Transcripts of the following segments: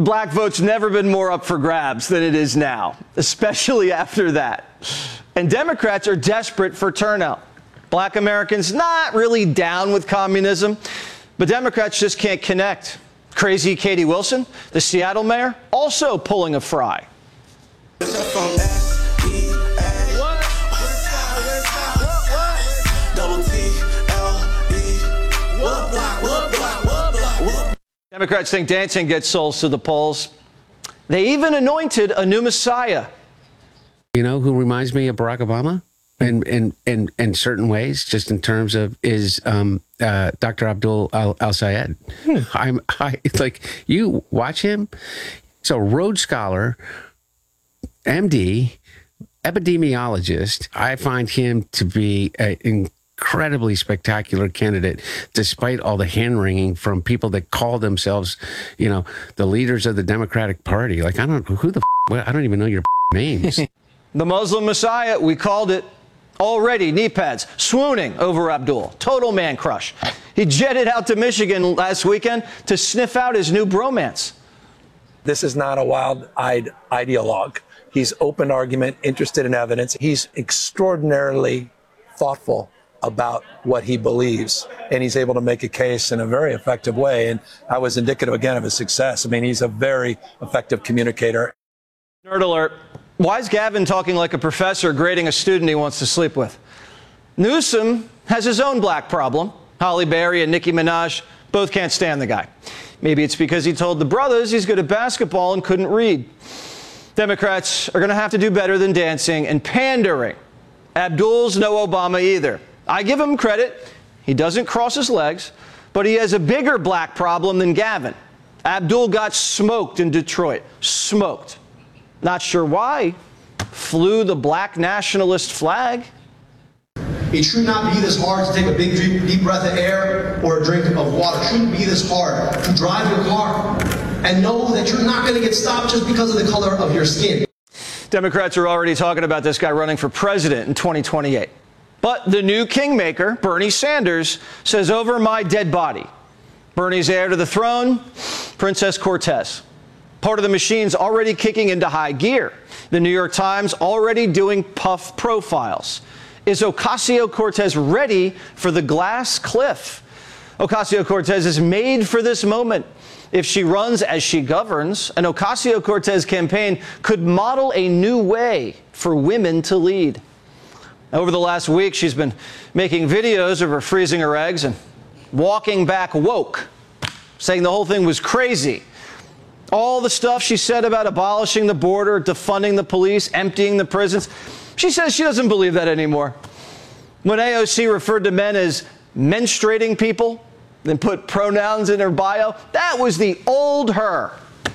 black vote's never been more up for grabs than it is now, especially after that. And Democrats are desperate for turnout. Black Americans not really down with communism, but Democrats just can't connect. Crazy Katie Wilson, the Seattle mayor, also pulling a fry. Democrats think dancing gets souls to the polls. They even anointed a new messiah. You know who reminds me of Barack Obama in certain ways, just in terms of, is Dr. Abdul Al-Sayed. It's like, you watch him. He's a Rhodes Scholar, MD, epidemiologist. I find him to be an incredibly spectacular candidate, despite all the hand-wringing from people that call themselves, you know, the leaders of the Democratic Party. Like, I don't know who the I don't even know your names. The Muslim Messiah, we called it already. Knee pads, swooning over Abdul. Total man crush. He jetted out to Michigan last weekend to sniff out his new bromance. This is not a wild-eyed ideologue. He's open argument, interested in evidence. He's extraordinarily thoughtful about what he believes, and he's able to make a case in a very effective way. And I was indicative, again, of his success. I mean, he's a very effective communicator. Nerd alert. Why is Gavin talking like a professor grading a student he wants to sleep with? Newsom has his own black problem. Halle Berry and Nicki Minaj both can't stand the guy. Maybe it's because he told the brothers he's good at basketball and couldn't read. Democrats are going to have to do better than dancing and pandering. Abdul's no Obama either. I give him credit. He doesn't cross his legs, but he has a bigger black problem than Gavin. Abdul got smoked in Detroit. Smoked. Not sure why. Flew the black nationalist flag. It should not be this hard to take a big deep breath of air or a drink of water. It shouldn't be this hard to drive your car and know that you're not going to get stopped just because of the color of your skin. Democrats are already talking about this guy running for president in 2028. But the new kingmaker, Bernie Sanders, says, over my dead body. Bernie's heir to the throne, Princess Cortez. Part of the machine's already kicking into high gear. The New York Times already doing puff profiles. Is Ocasio-Cortez ready for the glass cliff? Ocasio-Cortez is made for this moment. If she runs as she governs, an Ocasio-Cortez campaign could model a new way for women to lead. Over the last week, she's been making videos of her freezing her eggs and walking back woke, saying the whole thing was crazy. All the stuff she said about abolishing the border, defunding the police, emptying the prisons, she says she doesn't believe that anymore. When AOC referred to men as menstruating people, then put pronouns in her bio, that was the old her.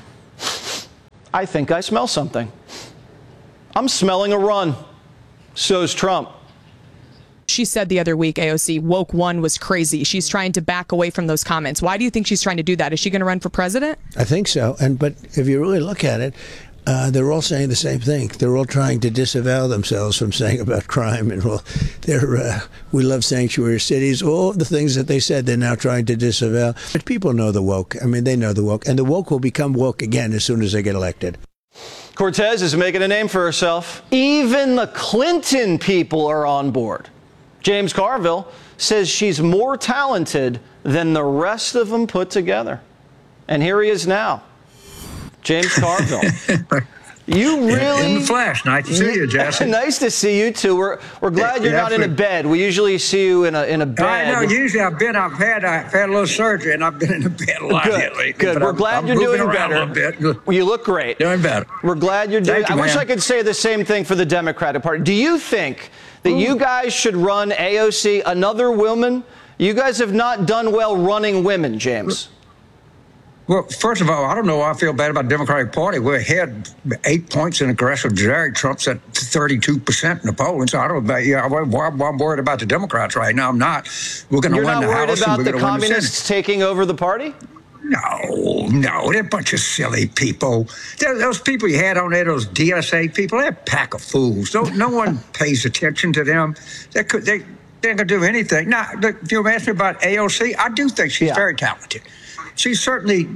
I think I smell something. I'm smelling a run. So's Trump. She said the other week, AOC, woke one was crazy. She's trying to back away from those comments. Why do you think she's trying to do that? Is she going to run for president? I think so. But if you really look at it, they're all saying the same thing. They're all trying to disavow themselves from saying about crime. And we love sanctuary cities. All the things that they said, they're now trying to disavow. But people know the woke. I mean, they know the woke. And the woke will become woke again as soon as they get elected. Cortez is making a name for herself. Even the Clinton people are on board. James Carville says she's more talented than the rest of them put together. And here he is now. James Carville. You really... In the flesh. Nice to see you, Jesse. Nice to see you, too. We're glad you're not in a bed. We usually see you in a bed. I know. Usually I've had a little surgery, and I've been in a bed a lot lately. Good. We're glad you're doing better. You look great. Doing better. We're glad you're doing... I wish I could say the same thing for the Democratic Party. Do you think that you guys should run AOC, another woman? You guys have not done well running women, James. Well, first of all, I don't know why I feel bad about the Democratic Party. We're ahead 8 points in aggressive Jerry. Trump's at 32% in the polls. So I don't know. Yeah, I'm worried about the Democrats right now. I'm not. We're going to win the House. You're not worried about the communists taking over the party? No, they're a bunch of silly people. Those people you had on there, those DSA people, they're a pack of fools. No one pays attention to them. They're not going to do anything. Now, if you ask me about AOC, I do think she's very talented. She's certainly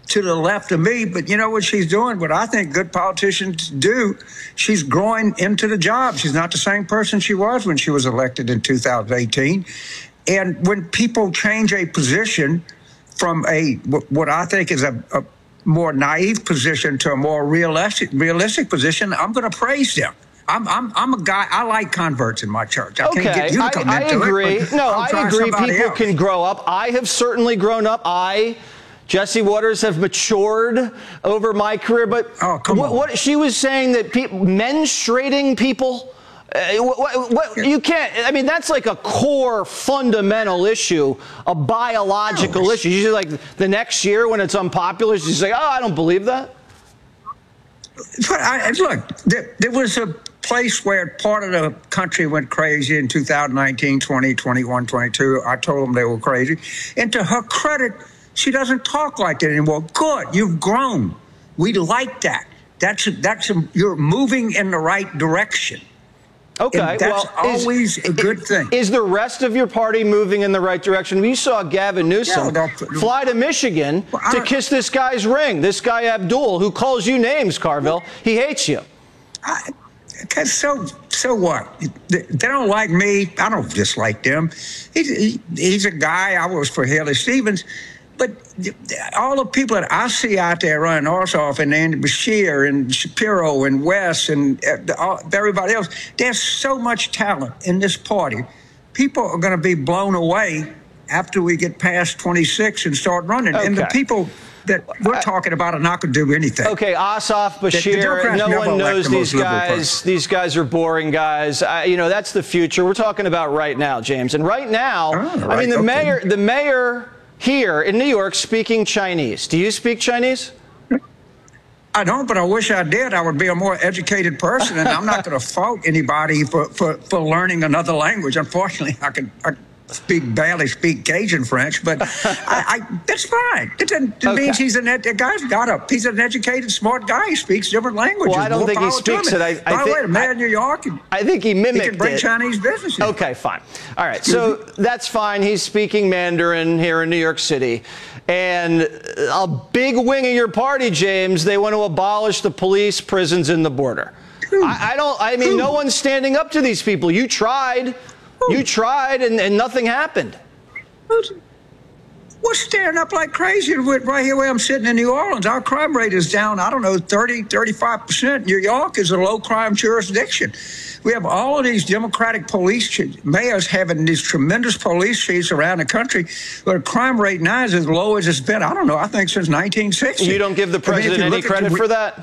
to the left of me, but you know what she's doing? What I think good politicians do, she's growing into the job. She's not the same person she was when she was elected in 2018. And when people change a position from what I think is a more naive position to a more realistic position, I'm going to praise them. I'm a guy. I like converts in my church. I can't get you to come into agree. It, I agree. People can grow up. I have certainly grown up. Jesse Waters, have matured over my career. But what she was saying that menstruating people. You can't. I mean, that's like a core fundamental issue, a biological issue. Usually, like the next year when it's unpopular, she's like, "Oh, I don't believe that." But look, there was a place where part of the country went crazy in 2019, 20, 21, 22. I told them they were crazy. And to her credit, she doesn't talk like that anymore. Good, you've grown. We like that. You're moving in the right direction. Okay, and that's always a good thing. Is the rest of your party moving in the right direction? We saw Gavin Newsom fly to Michigan to kiss this guy's ring, this guy Abdul, who calls you names, Carville. He hates you. So what? They don't like me. I don't dislike them. He's a guy. I was for Haley Stevens. But all the people that I see out there running Ossoff and Andy Beshear and Shapiro and West and everybody else, there's so much talent in this party. People are going to be blown away after we get past 26 and start running. Okay. And the people that we're talking about are not going to do anything. Okay, Ossoff, Beshear, no one knows these guys. These guys are boring guys. That's the future. We're talking about right now, James. And right now, the mayor here in New York speaking Chinese. Do you speak Chinese? I don't, but I wish I did. I would be a more educated person, and I'm not going to fault anybody for learning another language. Unfortunately, I barely speak Cajun French, but that's fine. It means he's an educated, smart guy. He speaks different languages. Well, I don't think he speaks it. By the way, the mayor of New York, I think he mimicked it. He can bring Chinese business in. Okay, fine. All right, so that's fine. He's speaking Mandarin here in New York City. And a big wing of your party, James, they want to abolish the police, prisons, and the border. No one's standing up to these people. You tried. You tried, and nothing happened. We're staring up like crazy right here where I'm sitting in New Orleans. Our crime rate is down, 35%. New York is a low-crime jurisdiction. We have all of these Democratic police mayors having these tremendous police chiefs around the country, but the crime rate now is as low as it's been, I think since 1960. You don't give the president any credit for that?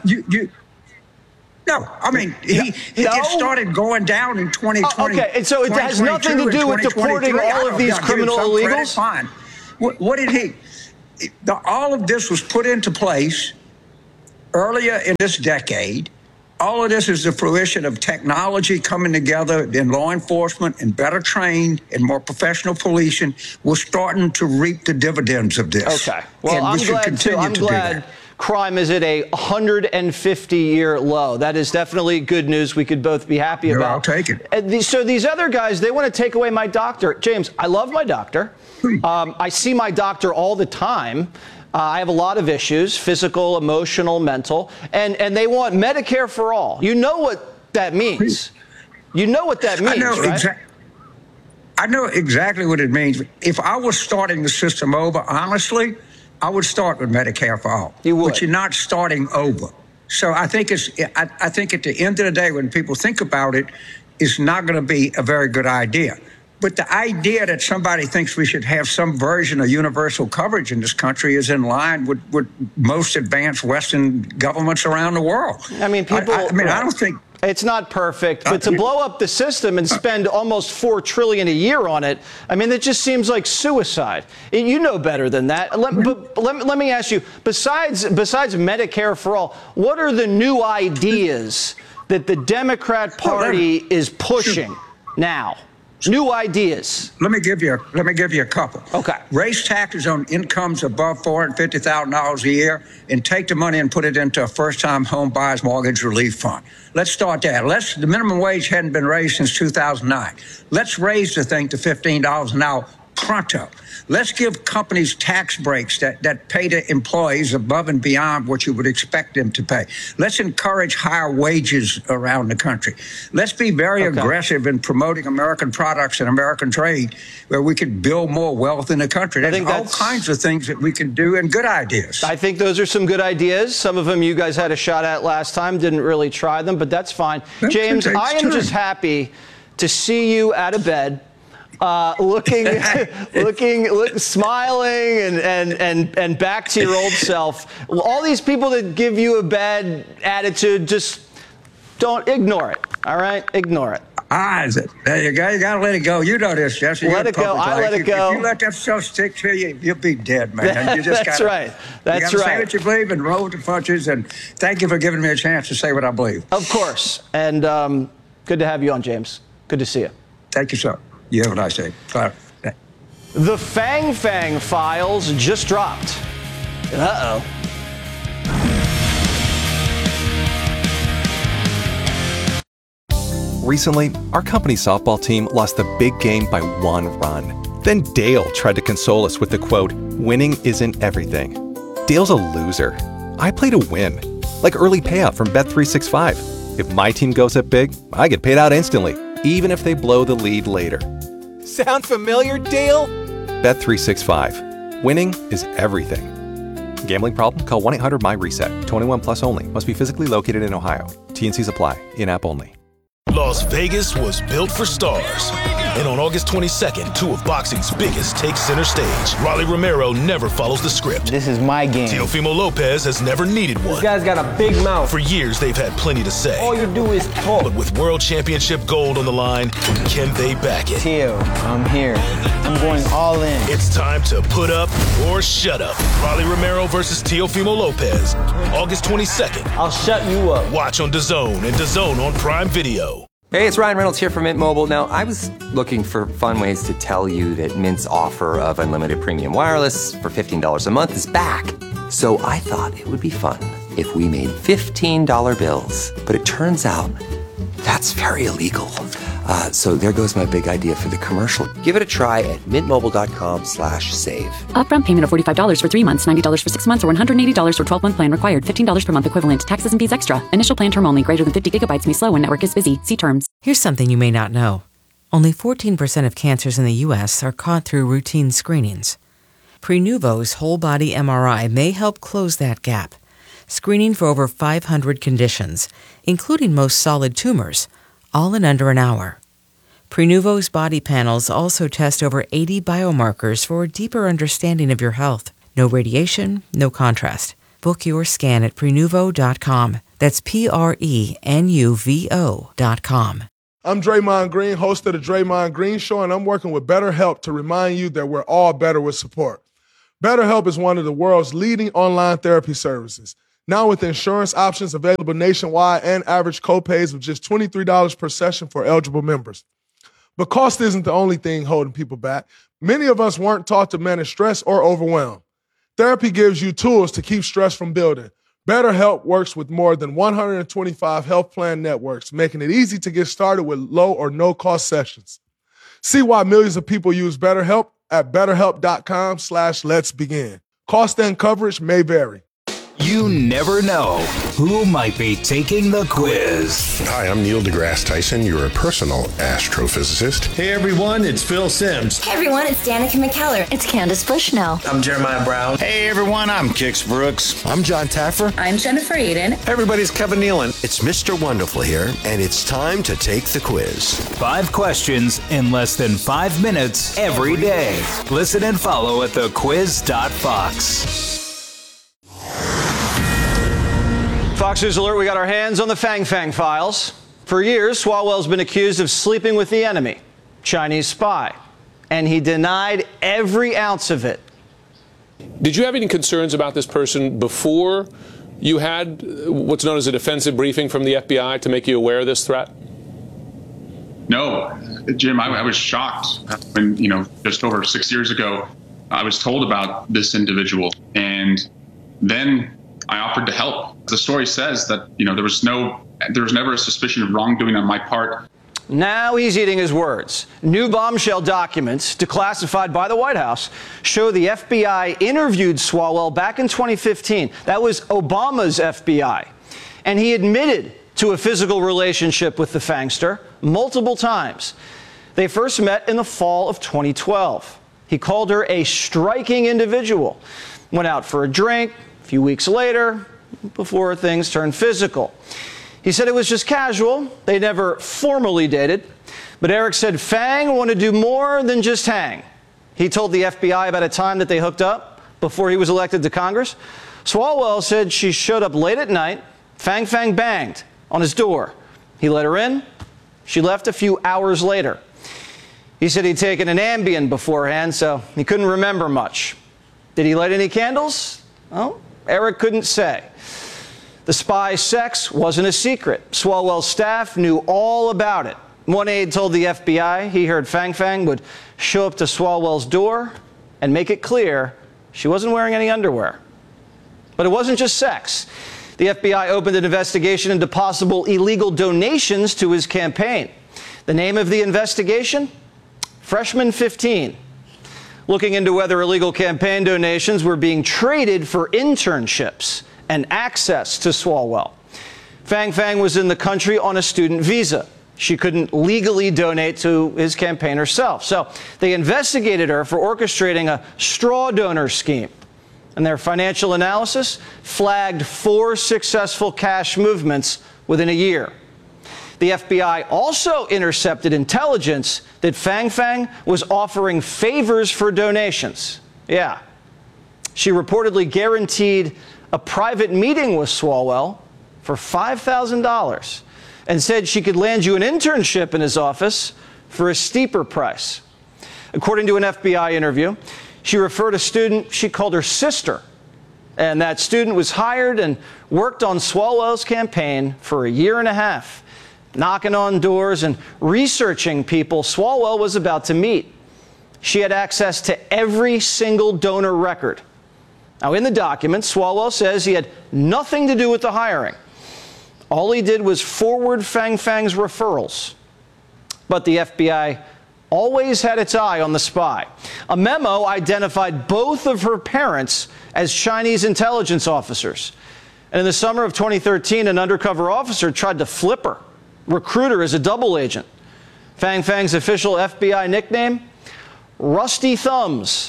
No, it started going down in 2020. Okay, and so it has nothing to do with deporting all of these criminal illegals? Fine. What did he? All of this was put into place earlier in this decade. All of this is the fruition of technology coming together in law enforcement and better trained and more professional policing. We're starting to reap the dividends of this. Okay. Well, I'm glad crime is at a 150-year low. That is definitely good news we could both be happy about. I'll take it. So these other guys, they want to take away my doctor. James, I love my doctor. I see my doctor all the time. I have a lot of issues, physical, emotional, mental, and they want Medicare for all. You know what that means. You know what that means, right? I know exactly what it means. If I was starting the system over, honestly, I would start with Medicare for all. You would. But you're not starting over. So I think I think at the end of the day, when people think about it, it's not going to be a very good idea. But the idea that somebody thinks we should have some version of universal coverage in this country is in line with most advanced Western governments around the world. I mean, I don't think it's not perfect, but to blow up the system and spend almost $4 trillion a year on it, it just seems like suicide. You know better than that. Let me ask you, besides Medicare for all, what are the new ideas that the Democrat Party is pushing now? New ideas. Let me give you a couple. Okay. Raise taxes on incomes above $450,000 a year and take the money and put it into a first-time home buyer's mortgage relief fund. Let's start there. The minimum wage hadn't been raised since 2009. Let's raise the thing to $15 an hour pronto. Let's give companies tax breaks that pay to employees above and beyond what you would expect them to pay. Let's encourage higher wages around the country. Let's be very aggressive in promoting American products and American trade, where we can build more wealth in the country. There's all kinds of things that we can do, and good ideas. I think those are some good ideas. Some of them you guys had a shot at last time, didn't really try them, but that's fine. James, I am just happy to see you out of bed. Smiling and back to your old self. All these people that give you a bad attitude, just don't ignore it. All right, ignore it. There you go. You gotta let it go. You know this, Jesse. Let it go. I let it go. If you let that stuff stick to you, you'll be dead, man. You just That's right. That's you gotta right. say what you believe and roll with the punches. And thank you for giving me a chance to say what I believe. Of course. And good to have you on, James. Good to see you. Thank you, sir. You have a nice day. Bye. The Fang Fang files just dropped. Uh-oh. Recently, our company's softball team lost the big game by 1 run. Then Dale tried to console us with the quote, "Winning isn't everything." Dale's a loser. I play to win. Like early payout from Bet365. If my team goes up big, I get paid out instantly, even if they blow the lead later. Sound familiar, Dale? Bet365. Winning is everything. Gambling problem? Call 1-800-MY-RESET. 21 plus only. Must be physically located in Ohio. T&Cs apply. In-app only. Las Vegas was built for stars. And on August 22nd, 2 of boxing's biggest take center stage. Rolly Romero never follows the script. This is my game. Teofimo Lopez has never needed one. This guy's got a big mouth. For years, they've had plenty to say. All you do is talk. But with World Championship gold on the line, can they back it? Teo, I'm here. I'm going all in. It's time to put up or shut up. Rolly Romero versus Teofimo Lopez. August 22nd. I'll shut you up. Watch on DAZN and DAZN on Prime Video. Hey, it's Ryan Reynolds here from Mint Mobile. Now, I was looking for fun ways to tell you that Mint's offer of unlimited premium wireless for $15 a month is back. So I thought it would be fun if we made $15 bills. But it turns out that's very illegal. So there goes my big idea for the commercial. Give it a try at mintmobile.com/save. Upfront payment of $45 for 3 months, $90 for 6 months, or $180 for 12-month plan required. $15 per month equivalent. Taxes and fees extra. Initial plan term only. Greater than 50 gigabytes may slow when network is busy. See terms. Here's something you may not know. Only 14% of cancers in the U.S. are caught through routine screenings. Prenuvo's whole body MRI may help close that gap. Screening for over 500 conditions, including most solid tumors, all in under an hour. Prenuvo's body panels also test over 80 biomarkers for a deeper understanding of your health. No radiation, no contrast. Book your scan at Prenuvo.com. That's Prenuvo.com. I'm Draymond Green, host of the Draymond Green Show, and I'm working with BetterHelp to remind you that we're all better with support. BetterHelp is one of the world's leading online therapy services. Now with insurance options available nationwide and average copays of just $23 per session for eligible members. But cost isn't the only thing holding people back. Many of us weren't taught to manage stress or overwhelm. Therapy gives you tools to keep stress from building. BetterHelp works with more than 125 health plan networks, making it easy to get started with low or no-cost sessions. See why millions of people use BetterHelp at BetterHelp.com/Let's Begin. Cost and coverage may vary. You never know who might be taking the quiz. Hi, I'm Neil deGrasse Tyson, your personal astrophysicist. Hey everyone, it's Phil Simms. Hey everyone, it's Danica McKellar. It's Candace Bushnell. I'm Jeremiah Brown. Hey everyone, I'm Kix Brooks. I'm John Taffer. I'm Jennifer Aiden. Hey everybody's Kevin Nealon. It's Mr. Wonderful here, and it's time to take the quiz. 5 questions in less than 5 minutes every day. Listen and follow at thequiz.fox. Fox News Alert, we got our hands on the Fang Fang files. For years, Swalwell's been accused of sleeping with the enemy, Chinese spy, and he denied every ounce of it. Did you have any concerns about this person before you had what's known as a defensive briefing from the FBI to make you aware of this threat? No, Jim, I was shocked when, just over 6 years ago, I was told about this individual, and then I offered to help. The story says that, there was never a suspicion of wrongdoing on my part. Now he's eating his words. New bombshell documents, declassified by the White House, show the FBI interviewed Swalwell back in 2015. That was Obama's FBI. And he admitted to a physical relationship with the Fangster multiple times. They first met in the fall of 2012. He called her a striking individual. Went out for a drink a few weeks later before things turned physical. He said it was just casual. They never formally dated. But Eric said Fang wanted to do more than just hang. He told the FBI about a time that they hooked up before he was elected to Congress. Swalwell said she showed up late at night. Fang banged on his door. He let her in. She left a few hours later. He said he'd taken an Ambien beforehand, so he couldn't remember much. Did he light any candles? Well, Eric couldn't say. The spy sex wasn't a secret. Swalwell's staff knew all about it. One aide told the FBI he heard Fang would show up to Swalwell's door and make it clear she wasn't wearing any underwear. But it wasn't just sex. The FBI opened an investigation into possible illegal donations to his campaign. The name of the investigation? Freshman 15. Looking into whether illegal campaign donations were being traded for internships and access to Swalwell. Fang was in the country on a student visa. She couldn't legally donate to his campaign herself. So they investigated her for orchestrating a straw donor scheme. And their financial analysis flagged 4 successful cash movements within a year. The FBI also intercepted intelligence that Fang was offering favors for donations. Yeah. She reportedly guaranteed a private meeting with Swalwell for $5,000 and said she could land you an internship in his office for a steeper price. According to an FBI interview, she referred a student she called her sister, and that student was hired and worked on Swalwell's campaign for a year and a half, knocking on doors and researching people Swalwell was about to meet. She had access to every single donor record. Now, in the documents, Swalwell says he had nothing to do with the hiring. All he did was forward Fang's referrals. But the FBI always had its eye on the spy. A memo identified both of her parents as Chinese intelligence officers. And in the summer of 2013, an undercover officer tried to flip her, recruit her as a double agent. Fang's official FBI nickname? Rusty Thumbs.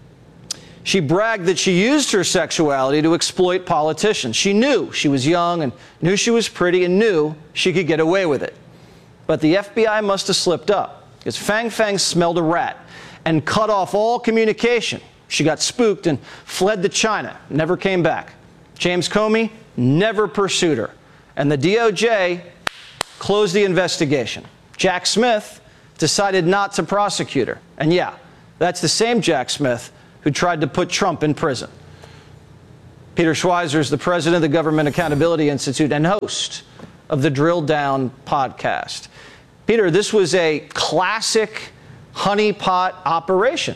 She bragged that she used her sexuality to exploit politicians. She knew she was young and knew she was pretty and knew she could get away with it. But the FBI must have slipped up because Fang smelled a rat and cut off all communication. She got spooked and fled to China, never came back. James Comey never pursued her. And the DOJ closed the investigation. Jack Smith decided not to prosecute her. And yeah, that's the same Jack Smith who tried to put Trump in prison. Peter Schweizer is the president of the Government Accountability Institute and host of the Drill Down podcast. Peter, this was a classic honeypot operation.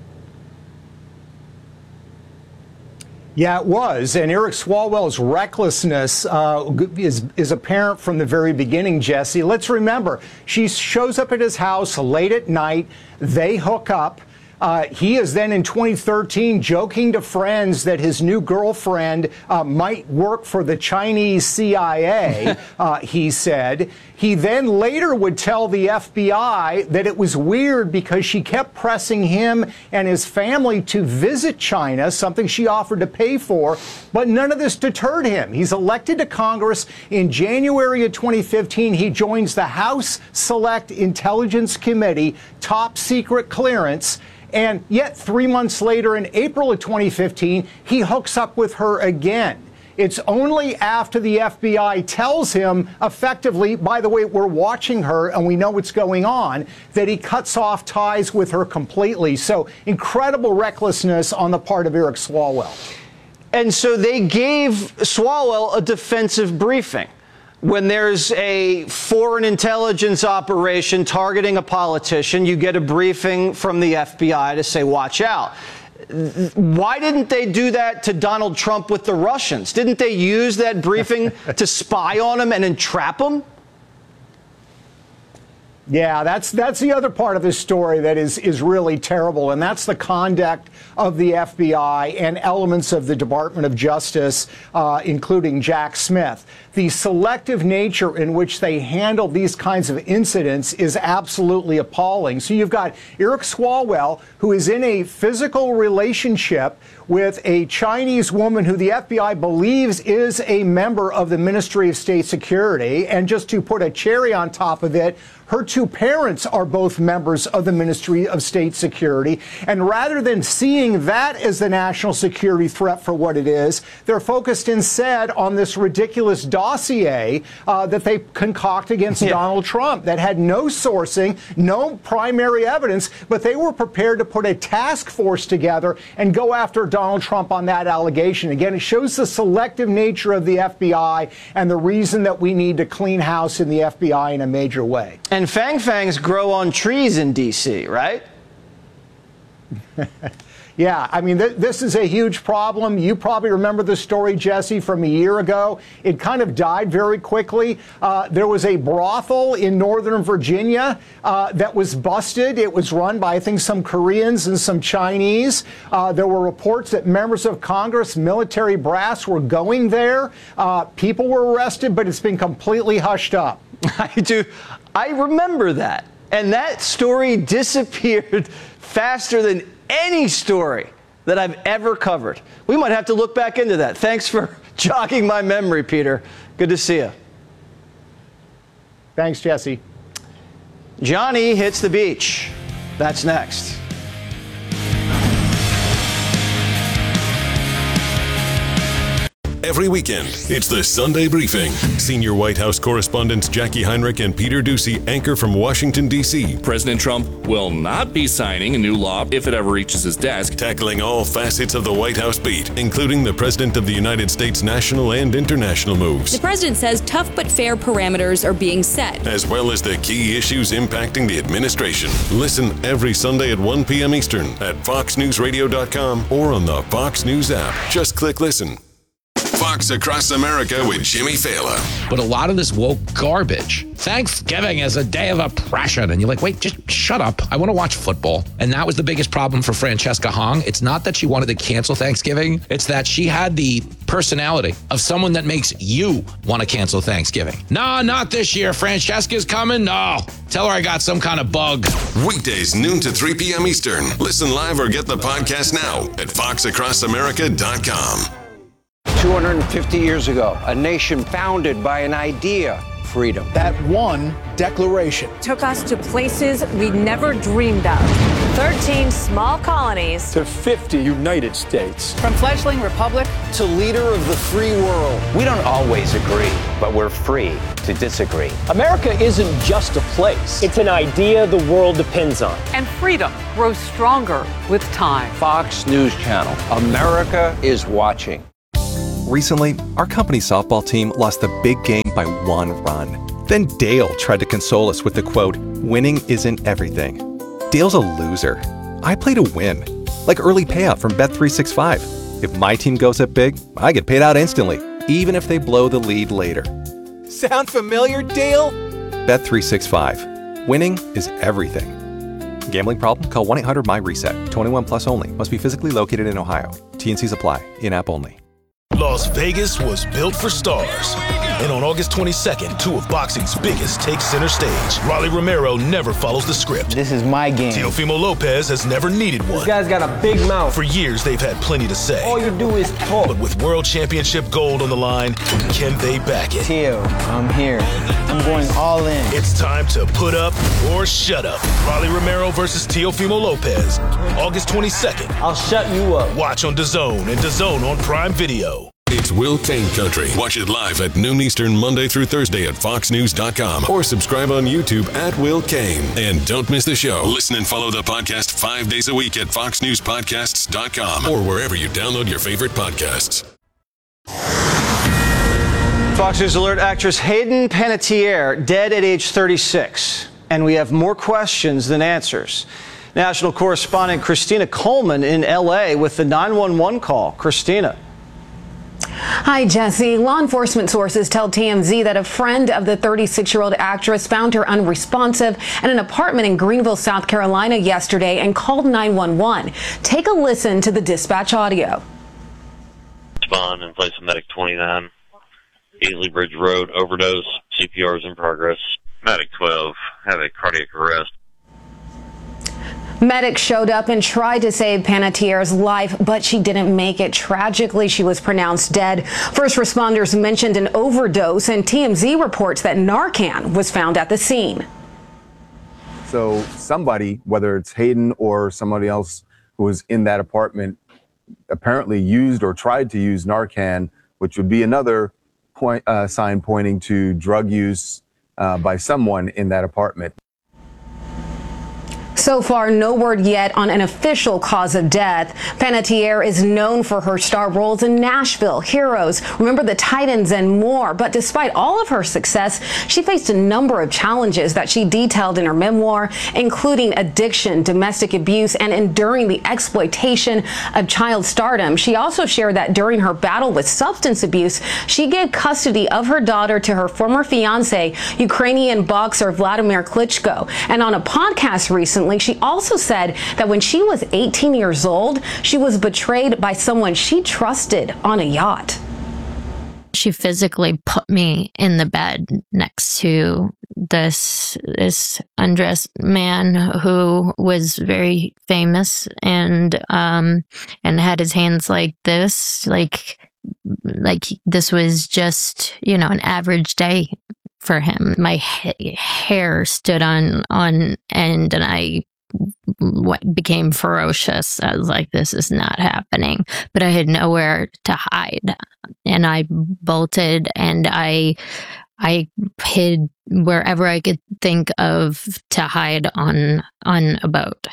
Yeah, it was. And Eric Swalwell's recklessness is apparent from the very beginning, Jesse. Let's remember, she shows up at his house late at night. They hook up. He is then in 2013 joking to friends that his new girlfriend might work for the Chinese CIA, he said. He then later would tell the FBI that it was weird because she kept pressing him and his family to visit China, something she offered to pay for, but none of this deterred him. He's elected to Congress in January of 2015. He joins the House Select Intelligence Committee, top secret clearance. And yet 3 months later, in April of 2015, he hooks up with her again. It's only after the FBI tells him effectively, by the way, we're watching her and we know what's going on, that he cuts off ties with her completely. So incredible recklessness on the part of Eric Swalwell. And so they gave Swalwell a defensive briefing. When there's a foreign intelligence operation targeting a politician, you get a briefing from the FBI to say, watch out. Why didn't they do that to Donald Trump with the Russians? Didn't they use that briefing to spy on him and entrap him? Yeah, that's the other part of this story that is really terrible, and that's the conduct of the FBI and elements of the Department of Justice, including Jack Smith. The selective nature in which they handle these kinds of incidents is absolutely appalling. So you've got Eric Swalwell, who is in a physical relationship with a Chinese woman who the FBI believes is a member of the Ministry of State Security. And just to put a cherry on top of it, her two parents are both members of the Ministry of State Security. And rather than seeing that as the national security threat for what it is, they're focused instead on this ridiculous dossier that they concoct against Donald Trump that had no sourcing, no primary evidence, but they were prepared to put a task force together and go after Donald Trump on that allegation. Again, it shows the selective nature of the FBI and the reason that we need to clean house in the FBI in a major way. And fang-fangs grow on trees in D.C., right? Yeah, I mean, this is a huge problem. You probably remember the story, Jesse, from a year ago. It kind of died very quickly. There was a brothel in Northern Virginia that was busted. It was run by, I think, some Koreans and some Chinese. There were reports that members of Congress, military brass, were going there. People were arrested, but it's been completely hushed up. I remember that. And that story disappeared faster than any story that I've ever covered. We might have to look back into that. Thanks for jogging my memory, Peter. Good to see you. Thanks, Jesse. Johnny hits the beach. That's next. Every weekend, it's the Sunday Briefing. Senior White House correspondents Jackie Heinrich and Peter Doocy anchor from Washington, D.C. President Trump will not be signing a new law if it ever reaches his desk. Tackling all facets of the White House beat, including the President of the United States' national and international moves. The president says tough but fair parameters are being set, as well as the key issues impacting the administration. Listen every Sunday at 1 p.m. Eastern at foxnewsradio.com or on the Fox News app. Just click listen. Fox Across America with Jimmy Fallon. But a lot of this woke garbage. Thanksgiving is a day of oppression. And you're like, wait, just shut up. I want to watch football. And that was the biggest problem for Francesca Hong. It's not that she wanted to cancel Thanksgiving. It's that she had the personality of someone that makes you want to cancel Thanksgiving. No, not this year. Francesca's coming? No. Tell her I got some kind of bug. Weekdays, noon to 3 p.m. Eastern. Listen live or get the podcast now at foxacrossamerica.com. 250 years ago, a nation founded by an idea, freedom. That one declaration took us to places we never dreamed of. 13 small colonies to 50 United States. From fledgling republic to leader of the free world. We don't always agree, but we're free to disagree. America isn't just a place. It's an idea the world depends on. And freedom grows stronger with time. Fox News Channel. America is watching. Recently, our company's softball team lost the big game by 1 run. Then Dale tried to console us with the quote, "Winning isn't everything." Dale's a loser. I play to win. Like early payout from Bet365. If my team goes up big, I get paid out instantly, even if they blow the lead later. Sound familiar, Dale? Bet365. Winning is everything. Gambling problem? Call 1-800-MY-RESET. 21 plus only. Must be physically located in Ohio. T&Cs apply. In-app only. Las Vegas was built for stars. And on August 22nd, 2 of boxing's biggest take center stage. Rolly Romero never follows the script. This is my game. Teofimo Lopez has never needed one. This guy's got a big mouth. For years, they've had plenty to say. All you do is talk. But with World Championship gold on the line, can they back it? Teo, I'm here. I'm going all in. It's time to put up or shut up. Rolly Romero versus Teofimo Lopez. August 22nd. I'll shut you up. Watch on DAZN and DAZN on Prime Video. It's Will Kane Country. Watch it live at noon Eastern, Monday through Thursday at foxnews.com or subscribe on YouTube at Will Kane. And don't miss the show. Listen and follow the podcast 5 days a week at foxnewspodcasts.com or wherever you download your favorite podcasts. Fox News Alert actress Hayden Panettiere dead at age 36. And we have more questions than answers. National correspondent Christina Coleman in L.A. with the 911 call. Christina. Hi, Jesse. Law enforcement sources tell TMZ that a friend of the 36-year-old actress found her unresponsive at an apartment in Greenville, South Carolina yesterday and called 911. Take a listen to the dispatch audio. Respond in place of Medic 29, Easley Bridge Road, overdose, CPR is in progress. Medic 12, have a cardiac arrest. Medics showed up and tried to save Panettiere's life, but she didn't make it. Tragically, she was pronounced dead. First responders mentioned an overdose, and TMZ reports that Narcan was found at the scene. So somebody, whether it's Hayden or somebody else who was in that apartment, apparently used or tried to use Narcan, which would be another sign pointing to drug use by someone in that apartment. So far, no word yet on an official cause of death. Panettiere is known for her star roles in Nashville, Heroes, Remember the Titans, and more. But despite all of her success, she faced a number of challenges that she detailed in her memoir, including addiction, domestic abuse, and enduring the exploitation of child stardom. She also shared that during her battle with substance abuse, she gave custody of her daughter to her former fiancé, Ukrainian boxer Vladimir Klitschko. And on a podcast recently, she also said that when she was 18 years old, she was betrayed by someone she trusted on a yacht. She physically put me in the bed next to this undressed man who was very famous and had his hands like this, like this was just, an average day for him. My hair stood on end, and I became ferocious. I was like, this is not happening. But I had nowhere to hide, and I bolted, and I hid wherever I could think of to hide on a boat.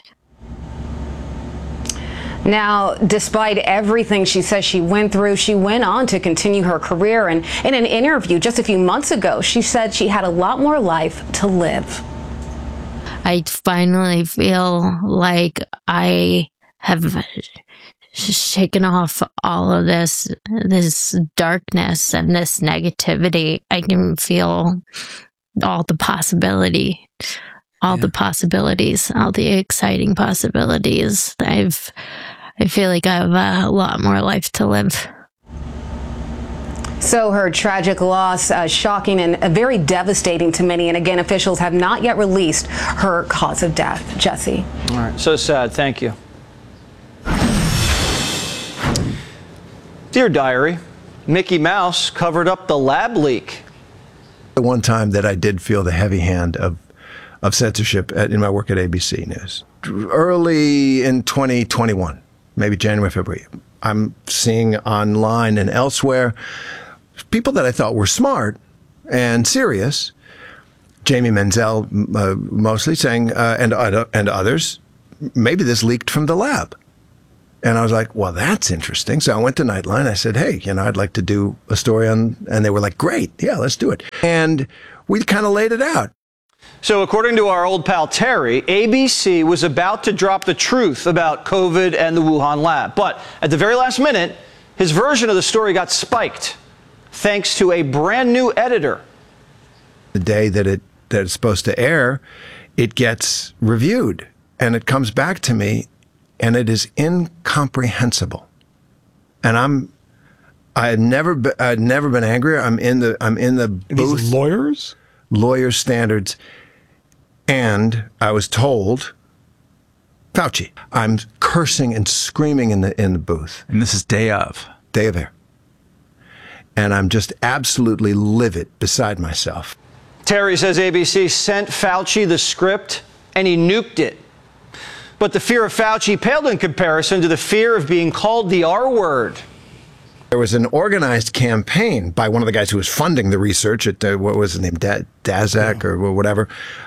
Now, despite everything she says she went through, she went on to continue her career. And in an interview just a few months ago, she said she had a lot more life to live. I finally feel like I have shaken off all of this darkness and this negativity. I can feel all the possibility, the possibilities, all the exciting possibilities. I feel like I have a lot more life to live. So her tragic loss, shocking and very devastating to many. And again, officials have not yet released her cause of death. Jesse. All right. So sad. Thank you. Dear Diary, Mickey Mouse covered up the lab leak. The one time that I did feel the heavy hand of censorship in my work at ABC News. Early in 2021, maybe January, February, I'm seeing online and elsewhere people that I thought were smart and serious, Jamie Menzel mostly, saying, and others, maybe this leaked from the lab. And I was like, well, that's interesting. So I went to Nightline. I said, hey, I'd like to do a story on, and they were like, great, yeah, let's do it. And we kind of laid it out. So according to our old pal Terry, ABC was about to drop the truth about COVID and the Wuhan lab. But at the very last minute, his version of the story got spiked, thanks to a brand new editor. The day that it's supposed to air, it gets reviewed, and it comes back to me, and it is incomprehensible. And I've never been angrier. I'm in the booth. These lawyers? Lawyer standards. And I was told, Fauci, I'm cursing and screaming in the booth. And this is day of air. And I'm just absolutely livid, beside myself. Terry says ABC sent Fauci the script and he nuked it. But the fear of Fauci paled in comparison to the fear of being called the R word. There was an organized campaign by one of the guys who was funding the research at, what was his name, Daszak or whatever,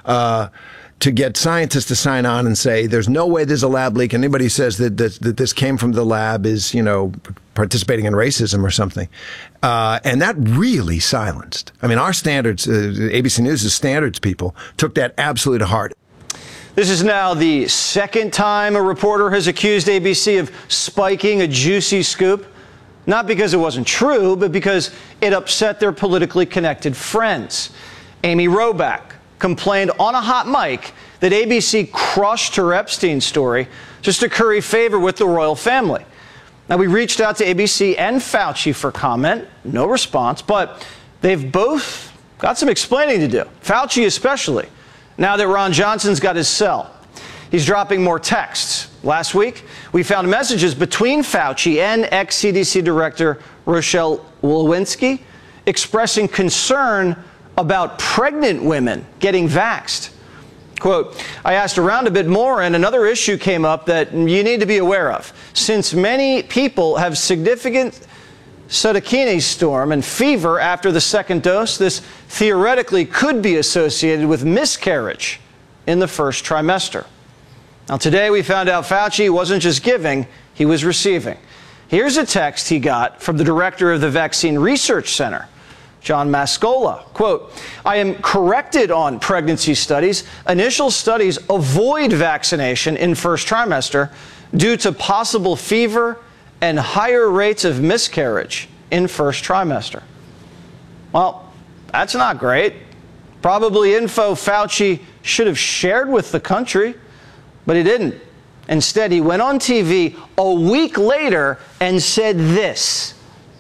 to get scientists to sign on and say, there's no way there's a lab leak. Anybody who says that this came from the lab is, participating in racism or something. And that really silenced. I mean, our standards, ABC News' standards people, took that absolutely to heart. This is now the second time a reporter has accused ABC of spiking a juicy scoop. Not because it wasn't true, but because it upset their politically connected friends. Amy Robach complained on a hot mic that ABC crushed her Epstein story just to curry favor with the royal family. Now, we reached out to ABC and Fauci for comment, no response, but they've both got some explaining to do. Fauci especially, now that Ron Johnson's got his cell. He's dropping more texts. Last week, we found messages between Fauci and ex-CDC Director Rochelle Walensky expressing concern about pregnant women getting vaxxed. Quote, I asked around a bit more, and another issue came up that you need to be aware of. Since many people have significant cytokine storm and fever after the second dose, this theoretically could be associated with miscarriage in the first trimester. Now, today we found out Fauci wasn't just giving, he was receiving. Here's a text he got from the director of the Vaccine Research Center, John Mascola. Quote, I am corrected on pregnancy studies. Initial studies avoid vaccination in first trimester due to possible fever and higher rates of miscarriage in first trimester. Well, that's not great. Probably info Fauci should have shared with the country, but he didn't. Instead, he went on TV a week later and said this.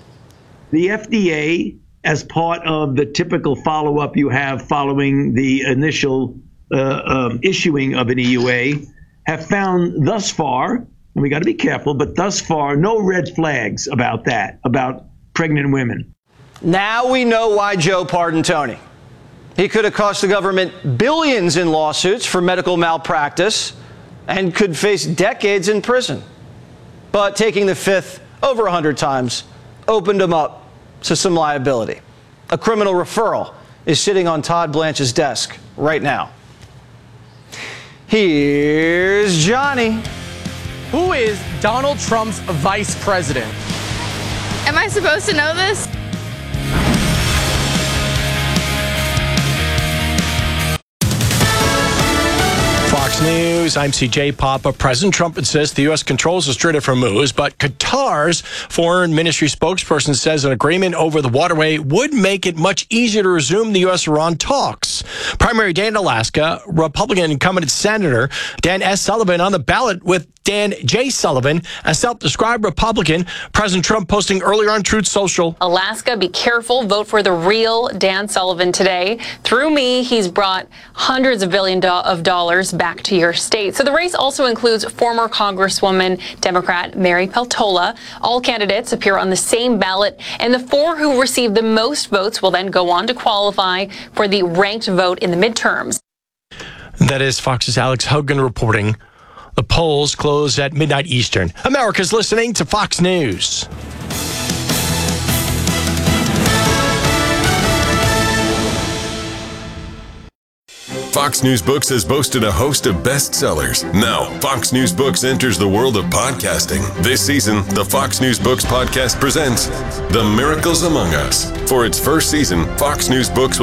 The FDA, as part of the typical follow-up you have following the initial issuing of an EUA, have found thus far, and we got to be careful, but thus far, no red flags about that, about pregnant women. Now we know why Joe pardoned Tony. He could have cost the government billions in lawsuits for medical malpractice and could face decades in prison. But taking the fifth over 100 times opened him up to some liability. A criminal referral is sitting on Todd Blanche's desk right now. Here's Johnny. Who is Donald Trump's vice president? Am I supposed to know this? Fox News, I'm CJ Papa. President Trump insists the U.S. controls the Strait of Hormuz, but Qatar's foreign ministry spokesperson says an agreement over the waterway would make it much easier to resume the U.S.-Iran talks. Primary day in Alaska, Republican incumbent Senator Dan S. Sullivan on the ballot with Dan J. Sullivan, a self-described Republican. President Trump posting earlier on Truth Social. Alaska, be careful. Vote for the real Dan Sullivan today. Through me, he's brought hundreds of billions of dollars back to your state. So the race also includes former Congresswoman Democrat Mary Peltola. All candidates appear on the same ballot, and the four who receive the most votes will then go on to qualify for the ranked vote in the midterms. That is Fox's Alex Hogan reporting. The polls close at midnight Eastern. America's listening to Fox News. Fox News Books has boasted a host of bestsellers. Now, Fox News Books enters the world of podcasting. This season, the Fox News Books podcast presents The Miracles Among Us. For its first season, Fox News Books